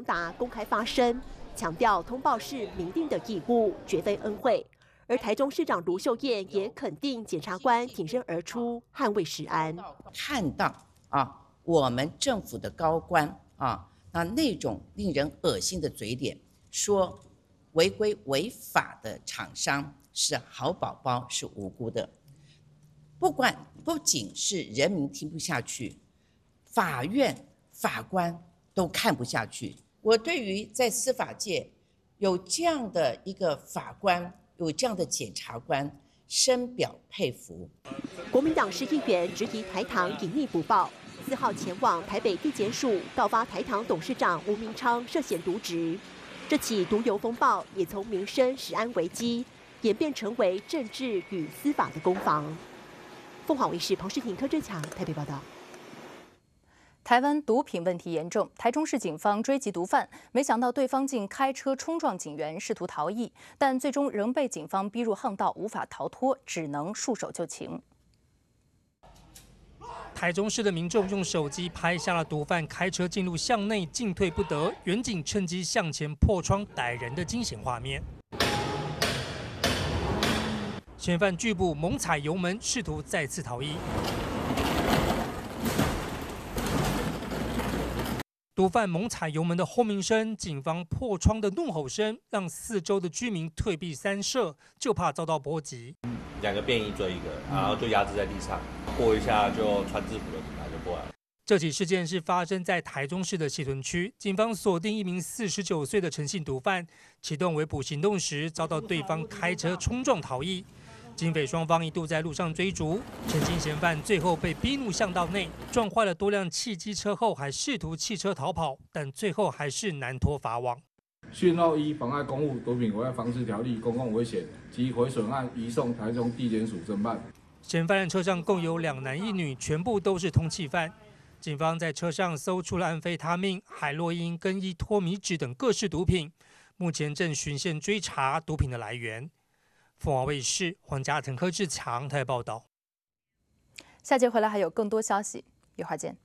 达公开发声，强调通报是民定的义务，绝非恩惠。而台中市长卢秀燕也肯定检察官挺身而出，捍卫食安。 看到我们政府的高官那种令人恶心的嘴脸，说违规违法的厂商是好宝宝，是无辜的。不仅是人民听不下去，法院法官都看不下去。我对于在司法界有这样的一个法官，有这样的检察官，深表佩服。 国民党市议员质疑台糖隐匿不报，4号前往台北地检署告发台糖董事长吴明昌涉嫌渎职。这起毒油风暴也从民生食安危机演变成为政治与司法的攻防。凤凰卫视彭世婷、柯志强台北报道。 台湾毒品问题严重，台中市警方追缉毒贩，没想到对方竟开车冲撞警员，试图逃逸，但最终仍被警方逼入巷道，无法逃脱，只能束手就擒。 台中市的民众用手机拍下了毒贩开车进入巷内，进退不得，远警趁机向前破窗逮人的惊险画面。嫌犯拒捕，猛踩油门，试图再次逃逸。毒贩猛踩油门的轰鸣声，警方破窗的怒吼声，让四周的居民退避三舍，就怕遭到波及。 2个便衣追1个，然后就压制在地上，过一下就穿制服的警察就过来了。 这起事件是发生在台中市的西屯区，警方锁定一名49岁的陈姓毒贩，启动围捕行动时，遭到对方开车冲撞逃逸。警匪双方一度在路上追逐，陈姓嫌犯最后被逼入巷道内，撞坏了多辆汽机车后，还试图弃车逃跑，但最后还是难脱法网。 讯后依妨碍公务毒品危害防治条例公共危险及毁损案移送台中地检署侦办。 嫌犯的车上共有2男1女，全部都是通缉犯。警方在车上搜出了安非他命、海洛因跟依托米酯等各式毒品，目前正循线追查毒品的来源。凤凰卫视黄家腾、柯志强台报道。 下节回来还有更多消息，一会儿见。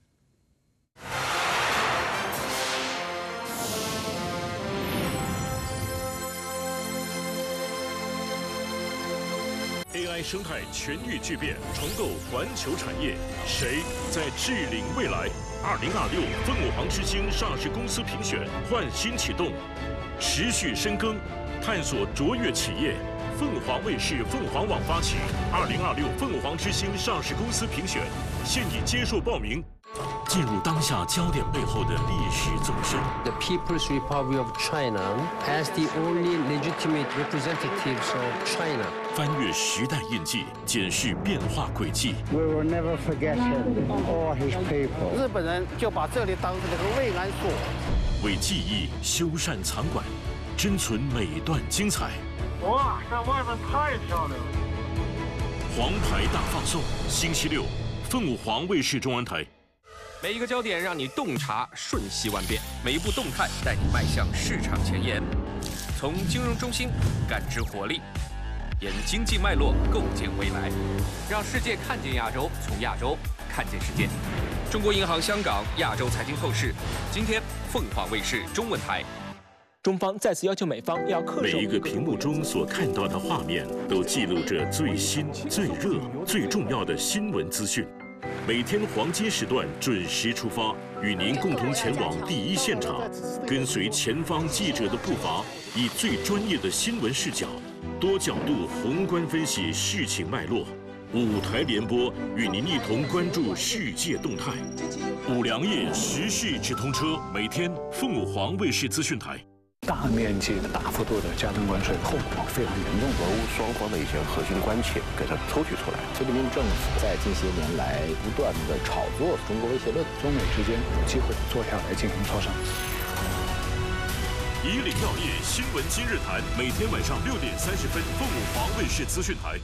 AI 生态全域巨变，重构环球产业，谁在治领未来？2026凤凰之星上市公司评选换新启动，持续深耕，探索卓越企业。凤凰卫视凤凰网发起2026凤凰之星上市公司评选，现已接受报名。进入当下焦点背后的历史纵深。 The People's Republic of China as the only legitimate representatives of China. 翻越时代印记，检视变化轨迹。 We will never forget him or his people. 日本人就把这里当成了个慰安所， 为记忆修缮藏馆，珍存每段精彩。 哇，这外面太漂亮了！ 黄牌大放送，星期6，凤凰卫视中文台。 每一个焦点让你洞察瞬息万变，每一步动态带你迈向市场前沿。从金融中心感知活力，沿经济脉络构建未来，让世界看见亚洲，从亚洲看见世界。中国银行香港亚洲财经透视，今天凤凰卫视中文台。 中方再次要求美方要恪守。 每一个屏幕中所看到的画面，都记录着最新、最热、最重要的新闻资讯。每天黄金时段准时出发，与您共同前往第一现场，跟随前方记者的步伐，以最专业的新闻视角，多角度宏观分析事情脉络。5台联播，与您一同关注世界动态。5粮液时事直通车，每天凤凰卫视资讯台。 大面积的、大幅度的加征关税，后果非常严重。 俄乌双方的一些核心关切给它抽取出来。 菲律宾政府在近些年来不断的炒作中国威胁论， 中美之间有机会坐下来进行磋商。 以领要业新闻今日谈，每天晚上6点30分，凤凰卫视资讯台。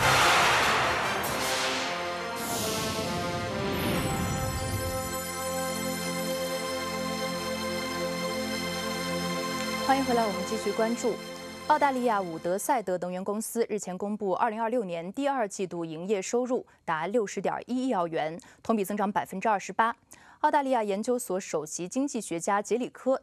欢迎回来，我们继续关注。澳大利亚伍德赛德能源公司日前公布，2026年第2季度营业收入达60.1亿澳元，同比增长28%。澳大利亚研究所首席经济学家杰里科